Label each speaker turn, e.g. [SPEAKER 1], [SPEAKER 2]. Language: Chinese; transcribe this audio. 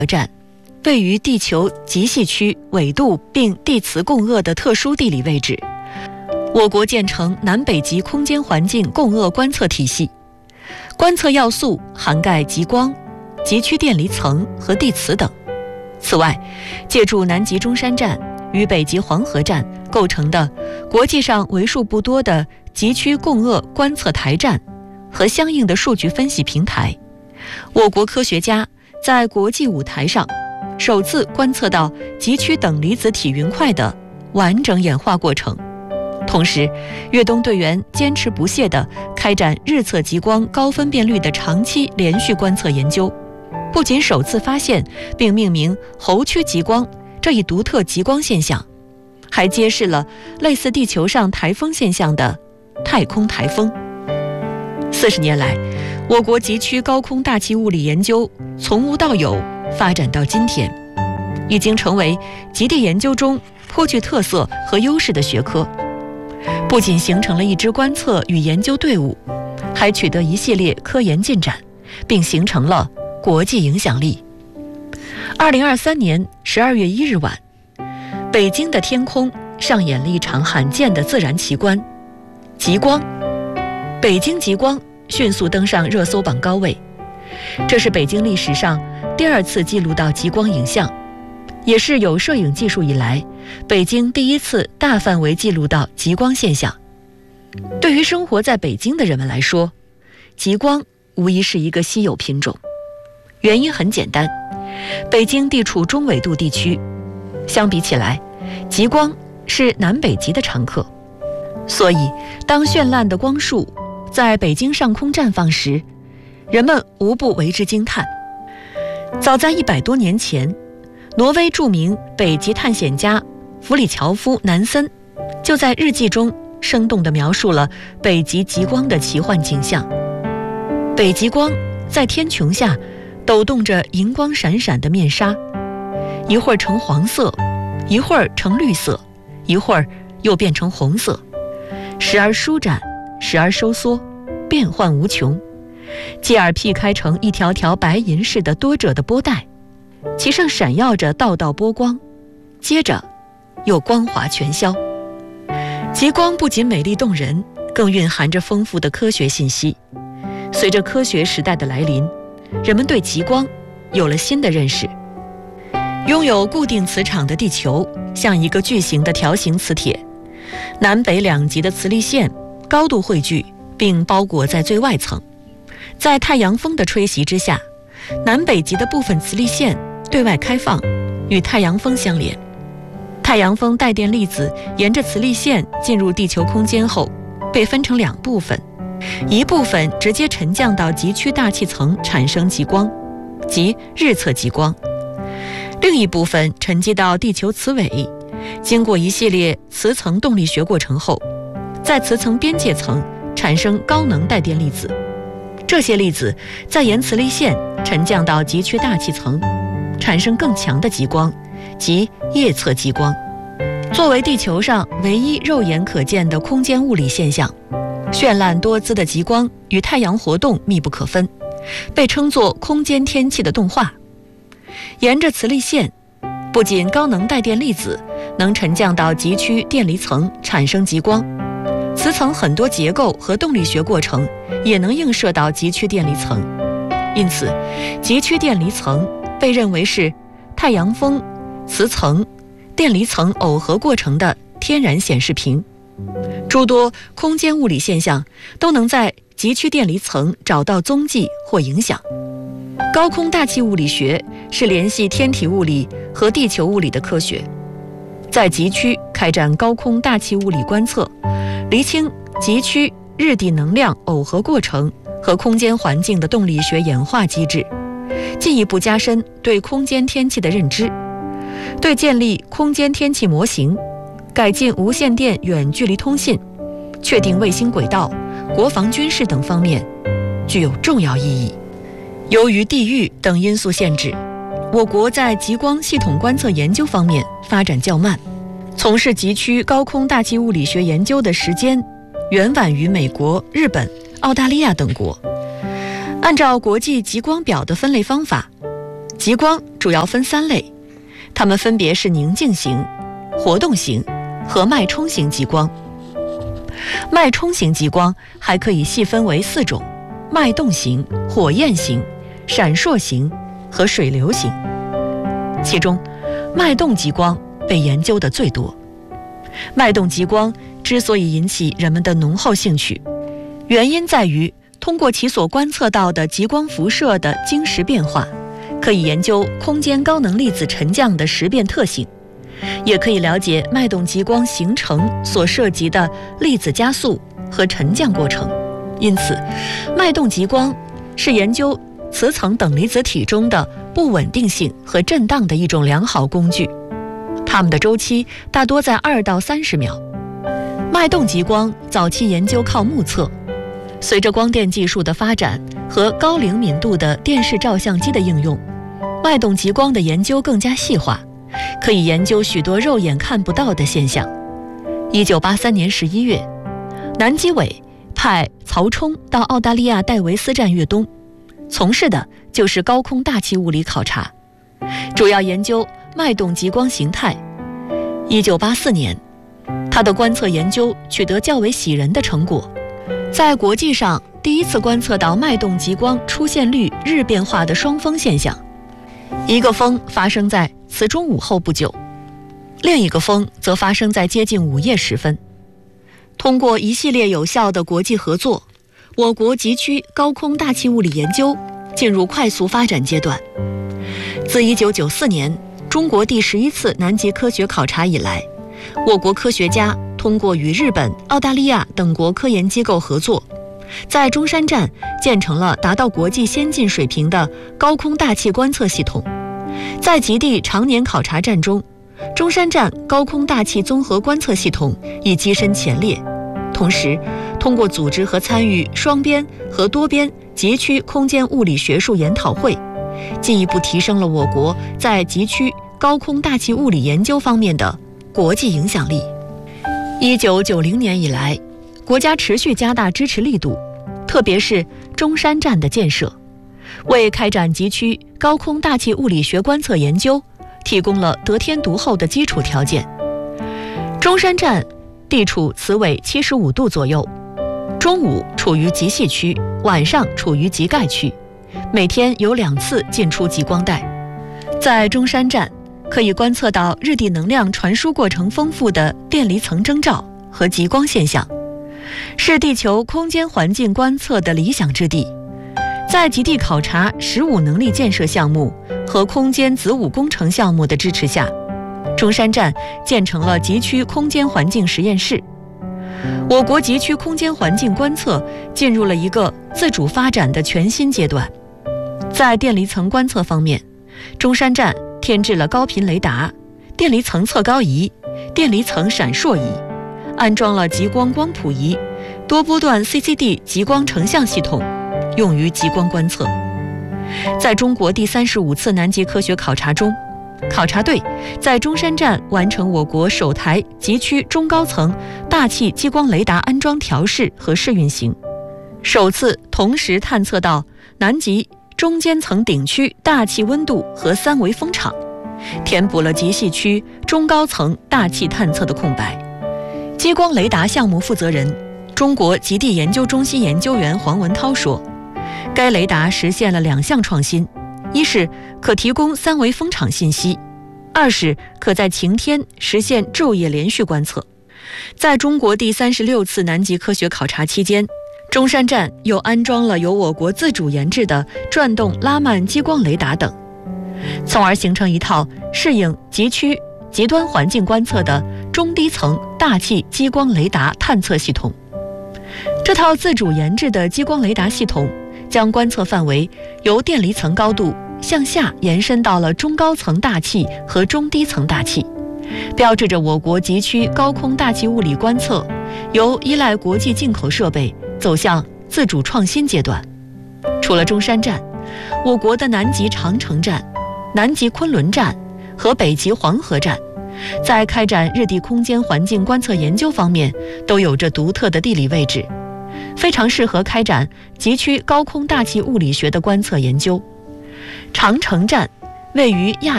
[SPEAKER 1] 站位于地球极细区纬度并地磁共轭的特殊地理位置。我国建成南北极空间环境共轭观测体系，观测要素涵盖极光、极区电离层和地磁等。此外，借助南极中山站与北极黄河站构成的国际上为数不多的极区共轭观测台站和相应的数据分析平台，我国科学家在国际舞台上首次观测到极区等离子体云块的完整演化过程。同时，粤东队员坚持不懈地开展日测极光高分辨率的长期连续观测研究，不仅首次发现并命名猴区极光这一独特极光现象，还揭示了类似地球上台风现象的太空台风。40年来，我国极区高空大气物理研究从无到有发展到今天，已经成为极地研究中颇具特色和优势的学科。不仅形成了一支观测与研究队伍，还取得一系列科研进展，并形成了国际影响力。2023年12月1日晚，北京的天空上演了一场罕见的自然奇观——极光。北京极光迅速登上热搜榜高位，这是北京历史上第2次记录到极光影像，也是有摄影技术以来北京第1次大范围记录到极光现象。对于生活在北京的人们来说，极光无疑是一个稀有品种。原因很简单，北京地处中纬度地区，相比起来，极光是南北极的常客，所以当绚烂的光束在北京上空绽放时，人们无不为之惊叹。早在100多年前，挪威著名北极探险家弗里乔夫·南森就在日记中生动地描述了北极极光的奇幻景象。北极光在天穹下抖动着银光闪闪的面纱，一会儿呈黄色，一会儿呈绿色，一会儿又变成红色，时而舒展，时而收缩，变幻无穷，继而劈开成一条条白银似的多褶的波带，其上闪耀着道道波光，接着又光华全消。极光不仅美丽动人，更蕴含着丰富的科学信息。随着科学时代的来临，人们对极光有了新的认识。拥有固定磁场的地球像一个巨型的条形磁铁，南北两极的磁力线高度汇聚并包裹在最外层，在太阳风的吹袭之下，南北极的部分磁力线对外开放，与太阳风相连。太阳风带电粒子沿着磁力线进入地球空间后，被分成2部分，一部分直接沉降到极区大气层产生极光，即日测极光；另一部分沉积到地球磁尾，经过一系列磁层动力学过程后，在磁层边界层产生高能带电粒子，这些粒子再沿磁力线沉降到极区大气层，产生更强的极光，即夜测极光。作为地球上唯一肉眼可见的空间物理现象，绚烂多姿的极光与太阳活动密不可分，被称作空间天气的动画。沿着磁力线，不仅高能带电粒子能沉降到极区电离层产生极光，磁层很多结构和动力学过程也能映射到极区电离层。因此，极区电离层被认为是太阳风、磁层、电离层耦合过程的天然显示屏。诸多空间物理现象都能在极区电离层找到踪迹或影响。高空大气物理学是联系天体物理和地球物理的科学，在极区开展高空大气物理观测，厘清极区日地能量耦合过程和空间环境的动力学演化机制，进一步加深对空间天气的认知，对建立空间天气模型、改进无线电远距离通信、确定卫星轨道、国防军事等方面具有重要意义。由于地域等因素限制，我国在极光系统观测研究方面发展较慢，从事极区高空大气物理学研究的时间远晚于美国、日本、澳大利亚等国。按照国际极光表的分类方法，极光主要分3类，它们分别是宁静型、活动型和脉冲型极光。脉冲型极光还可以细分为4种：脉动型、火焰型、闪烁型和水流型。其中，脉动极光被研究的最多。脉动极光之所以引起人们的浓厚兴趣，原因在于通过其所观测到的极光辐射的晶石变化，可以研究空间高能粒子沉降的识变特性，也可以了解脉动极光形成所涉及的粒子加速和沉降过程。因此，脉动极光是研究磁层等离子体中的不稳定性和震荡的一种良好工具。它们的周期大多在2到30秒。脉动极光早期研究靠目测，随着光电技术的发展和高灵敏度的电视照相机的应用，脉动极光的研究更加细化，可以研究许多肉眼看不到的现象。1983年11月，南极委派曹冲到澳大利亚戴维斯站越冬，从事的就是高空大气物理考察，主要研究脉动极光形态。1984年，他的观测研究取得较为喜人的成果，在国际上第一次观测到脉动极光出现率日变化的双峰现象。一个峰发生在次中午后不久，另一个峰则发生在接近午夜时分。通过一系列有效的国际合作，我国极区高空大气物理研究进入快速发展阶段。自1994年中国第11次南极科学考察以来，我国科学家通过与日本、澳大利亚等国科研机构合作，在中山站建成了达到国际先进水平的高空大气观测系统。在极地常年考察站中，中山站高空大气综合观测系统已跻身前列。同时，通过组织和参与双边和多边极区空间物理学术研讨会，进一步提升了我国在极区高空大气物理研究方面的国际影响力。1990年以来，国家持续加大支持力度，特别是中山站的建设，为开展极区高空大气物理学观测研究提供了得天独厚的基础条件。中山站地处磁纬75度左右，中午处于极细区，晚上处于极盖区，每天有2次进出极光带。在中山站可以观测到日地能量传输过程丰富的电离层征兆和极光现象，是地球空间环境观测的理想之地。在极地考察15能力建设项目和空间子午工程项目的支持下，中山站建成了极区空间环境实验室。我国极区空间环境观测进入了一个自主发展的全新阶段。在电离层观测方面，中山站添置了高频雷达、电离层测高仪、电离层闪烁仪，安装了极光光谱仪、多波段 CCD 极光成像系统，用于极光观测。在中国第35次南极科学考察中，考察队在中山站完成我国首台极区中高层大气激光雷达安装调试和试运行，首次同时探测到南极中间层顶区大气温度和3维风场，填补了极细区中高层大气探测的空白。激光雷达项目负责人、中国极地研究中心研究员黄文涛说，该雷达实现了2项创新，一是可提供3维风场信息，二是可在晴天实现昼夜连续观测。在中国第36次南极科学考察期间，中山站又安装了由我国自主研制的转动拉曼激光雷达等，从而形成一套适应极区极端环境观测的中低层大气激光雷达探测系统。这套自主研制的激光雷达系统将观测范围由电离层高度向下延伸到了中高层大气和中低层大气，标志着我国极区高空大气物理观测由依赖国际进口设备走向自主创新阶段。除了中山站，我国的南极长城站、南极昆仑站和北极黄河站在开展日地空间环境观测研究方面都有着独特的地理位置，非常适合开展极区高空大气物理学的观测研究。长城站位于亚